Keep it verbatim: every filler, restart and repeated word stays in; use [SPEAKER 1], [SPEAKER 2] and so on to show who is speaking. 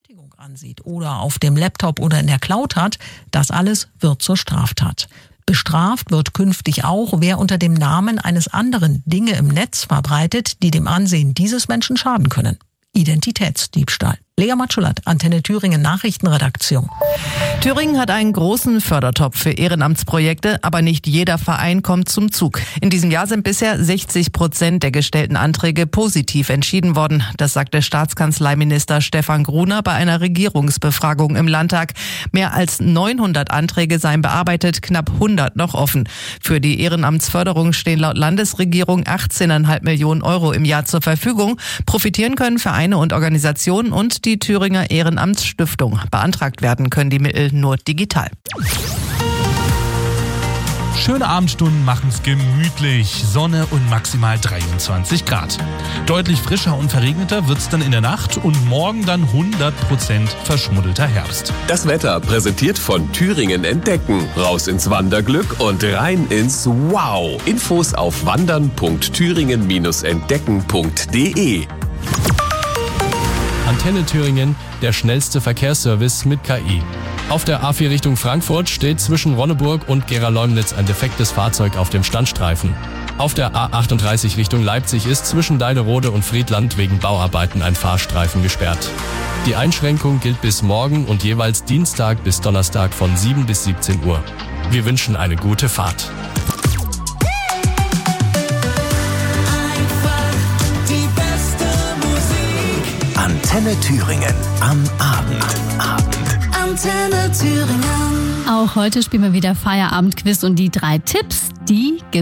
[SPEAKER 1] Bestätigung ansieht oder auf dem Laptop oder in der Cloud hat, das alles wird zur Straftat. Bestraft wird künftig auch, wer unter dem Namen eines anderen Dinge im Netz verbreitet, die dem Ansehen dieses Menschen schaden können. Identitätsdiebstahl. Lea Matschulat, Antenne Thüringen Nachrichtenredaktion.
[SPEAKER 2] Thüringen hat einen großen Fördertopf für Ehrenamtsprojekte, aber nicht jeder Verein kommt zum Zug. In diesem Jahr sind bisher sechzig Prozent der gestellten Anträge positiv entschieden worden. Das sagte Staatskanzleiminister Stefan Gruner bei einer Regierungsbefragung im Landtag. Mehr als neunhundert Anträge seien bearbeitet, knapp hundert noch offen. Für die Ehrenamtsförderung stehen laut Landesregierung achtzehn Komma fünf Millionen Euro im Jahr zur Verfügung. Profitieren können Vereine und Organisationen und die Thüringer Ehrenamtsstiftung. Beantragt werden können die Mittel nur digital.
[SPEAKER 3] Schöne Abendstunden machen's gemütlich. Sonne und maximal dreiundzwanzig Grad. Deutlich frischer und verregneter wird's dann in der Nacht und morgen dann hundert Prozent verschmuddelter Herbst.
[SPEAKER 4] Das Wetter präsentiert von Thüringen Entdecken. Raus ins Wanderglück und rein ins Wow. Infos auf wandern punkt thüringen Bindestrich entdecken punkt de.
[SPEAKER 5] Antenne Thüringen, der schnellste Verkehrsservice mit K I. Auf der A vier Richtung Frankfurt steht zwischen Ronneburg und Gera-Leumnitz ein defektes Fahrzeug auf dem Standstreifen. Auf der A achtunddreißig Richtung Leipzig ist zwischen Deilerode und Friedland wegen Bauarbeiten ein Fahrstreifen gesperrt. Die Einschränkung gilt bis morgen und jeweils Dienstag bis Donnerstag von sieben bis siebzehn Uhr. Wir wünschen eine gute Fahrt.
[SPEAKER 4] Antenne Thüringen am Abend. Abend.
[SPEAKER 6] Antenne Thüringen.
[SPEAKER 7] Auch heute spielen wir wieder Feierabendquiz und die drei Tipps, die